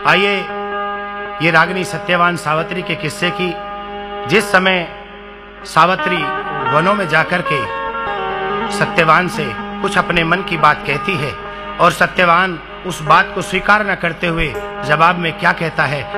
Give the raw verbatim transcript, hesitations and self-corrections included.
आइए ये रागिनी सत्यवान सावित्री के किस्से की, जिस समय सावित्री वनों में जाकर के सत्यवान से कुछ अपने मन की बात कहती है और सत्यवान उस बात को स्वीकार न करते हुए जवाब में क्या कहता है,